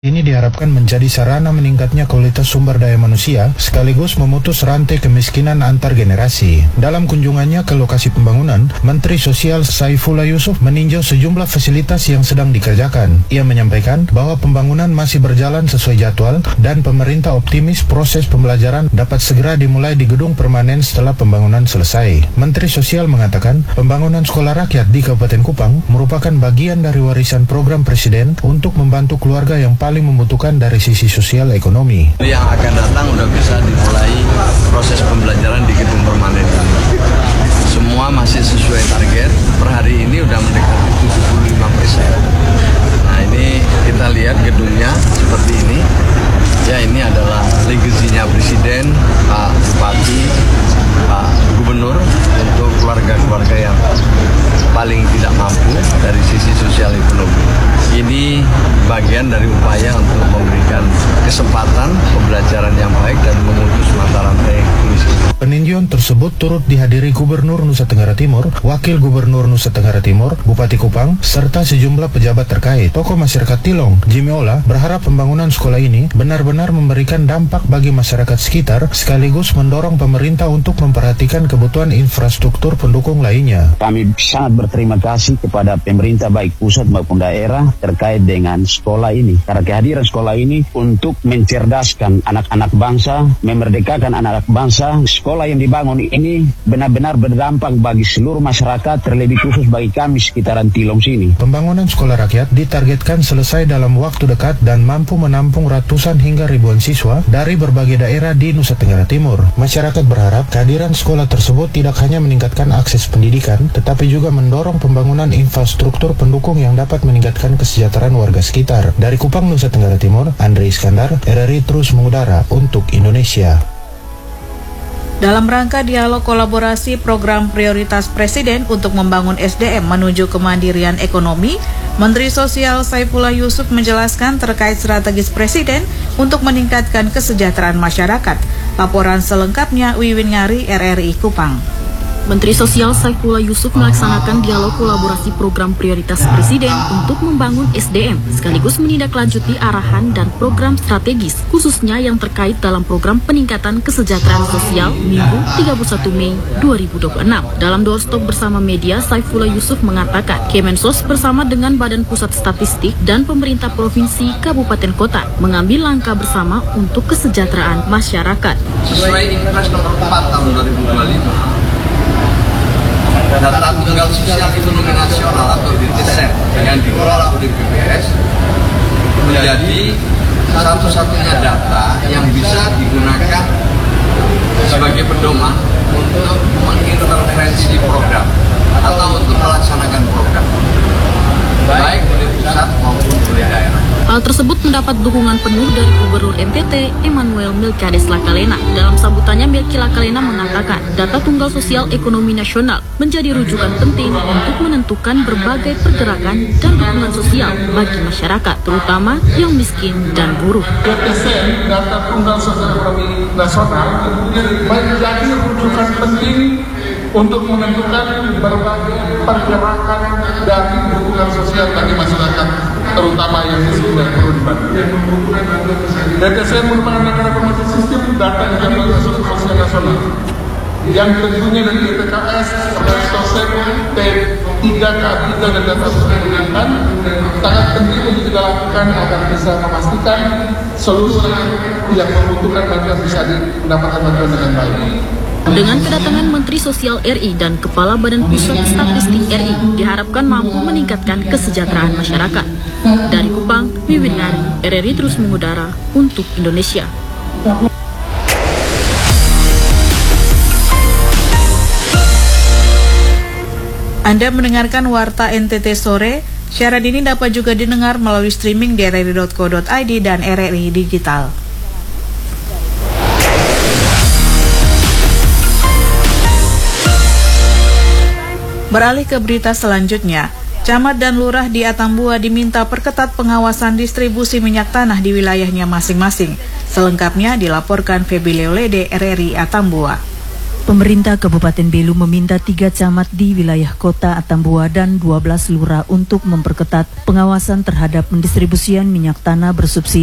Ini diharapkan menjadi sarana meningkatnya kualitas sumber daya manusia sekaligus memutus rantai kemiskinan antar generasi. Dalam kunjungannya ke lokasi pembangunan, Menteri Sosial Saifullah Yusuf meninjau sejumlah fasilitas yang sedang dikerjakan. Ia menyampaikan bahwa pembangunan masih berjalan sesuai jadwal dan pemerintah optimis proses pembelajaran dapat segera dimulai di gedung permanen setelah pembangunan selesai. Menteri Sosial mengatakan pembangunan sekolah rakyat di Kabupaten Kupang merupakan bagian dari warisan program Presiden untuk membantu keluarga yang paling membutuhkan dari sisi sosial ekonomi. Yang akan datang udah bisa dimulai proses pembelajaran di gedung permanen. Semua masih sesuai target. Per hari ini udah mendekati 75%. Nah ini kita lihat gedungnya seperti ini. Ya ini adalah legasinya Presiden, Pak Bupati, Pak Gubernur untuk keluarga-keluarga yang paling tidak mampu dari sisi sosial ekonomi. Ini bagian dari upaya untuk memberikan kesempatan pembelajaran yang baik dan memutus mata rantai kemiskinan. Peninjauan tersebut turut dihadiri Gubernur Nusa Tenggara Timur, Wakil Gubernur Nusa Tenggara Timur, Bupati Kupang, serta sejumlah pejabat terkait. Tokoh masyarakat Tilong, Jimmy Ola, berharap pembangunan sekolah ini benar-benar memberikan dampak bagi masyarakat sekitar, sekaligus mendorong pemerintah untuk memperhatikan kebutuhan infrastruktur pendukung lainnya. Kami sangat berterima kasih kepada pemerintah baik pusat maupun daerah terkait dengan sekolah ini. Karena kehadiran sekolah ini untuk mencerdaskan anak-anak bangsa, memerdekakan anak-anak bangsa. Sekolah yang dibangun ini benar-benar berdampak bagi seluruh masyarakat, terlebih khusus bagi kami sekitaran Tilong sini. Pembangunan sekolah rakyat ditargetkan selesai dalam waktu dekat dan mampu menampung ratusan hingga ribuan siswa dari berbagai daerah di Nusa Tenggara Timur. Masyarakat berharap kehadiran sekolah tersebut tidak hanya meningkatkan akses pendidikan, tetapi juga mendorong pembangunan infrastruktur pendukung yang dapat meningkatkan kesejahteraan warga sekitar. Dari Kupang, Nusa Tenggara Timur, Andre Iskandar, RRI terus mengudara untuk Indonesia. Dalam rangka dialog kolaborasi program prioritas Presiden untuk membangun SDM menuju kemandirian ekonomi, Menteri Sosial Saifullah Yusuf menjelaskan terkait strategis Presiden untuk meningkatkan kesejahteraan masyarakat. Laporan selengkapnya Wiwin Ngari, RRI Kupang. Menteri Sosial Saifullah Yusuf melaksanakan dialog kolaborasi program prioritas Presiden untuk membangun SDM, sekaligus menindaklanjuti arahan dan program strategis, khususnya yang terkait dalam program peningkatan kesejahteraan sosial Minggu 31 Mei 2026. Dalam doorstop bersama media, Saifullah Yusuf mengatakan Kemensos bersama dengan Badan Pusat Statistik dan pemerintah provinsi, kabupaten, kota mengambil langkah bersama untuk kesejahteraan masyarakat. Sesuai Impres nomor 4 tahun 2025, data tunggal sosial ekonomi nasional atau DTSEN yang dikelola oleh BPS menjadi satu-satunya data yang bisa digunakan sebagai pedoman untuk mengintervensi program atau untuk melaksanakan program baik oleh pusat maupun oleh daerah. Hal tersebut mendapat dukungan penuh dari Gubernur NTT Emmanuel Melkiades Lakalena. Dalam sambutannya, Melki Lakalena mengatakan data tunggal sosial ekonomi nasional menjadi rujukan penting untuk menentukan berbagai pergerakan dan dukungan sosial bagi masyarakat, terutama yang miskin dan buruh. DTSEN, data tunggal sosial ekonomi nasional, menjadi rujukan penting untuk menentukan berbagai pergerakan dan dukungan sosial bagi masyarakat, terutama yang miskin dan perlu dibantu. DTSEN merupakan negara pembentuk sistem data jabatan sosial nasional yang tentunya dari BPKS, Kemensos, P3K3 dan data sosial kesehatan sangat penting untuk kita lakukan agar bisa memastikan seluruh yang membutuhkan bantuan bisa mendapatkan bantuan dengan baik. Dengan kedatangan Menteri Sosial RI dan Kepala Badan Pusat Statistik RI diharapkan mampu meningkatkan kesejahteraan masyarakat. Dari Kupang, Wiwin Ngari, RRI terus mengudara untuk Indonesia. Anda mendengarkan Warta NTT Sore. Siaran ini dapat juga didengar melalui streaming di rri.co.id dan RRI Digital. Beralih ke berita selanjutnya, camat dan lurah di Atambua diminta perketat pengawasan distribusi minyak tanah di wilayahnya masing-masing. Selengkapnya dilaporkan Feby Leolede, RRI Atambua. Pemerintah Kabupaten Belu meminta 3 camat di wilayah kota Atambua dan 12 lurah untuk memperketat pengawasan terhadap pendistribusian minyak tanah bersubsidi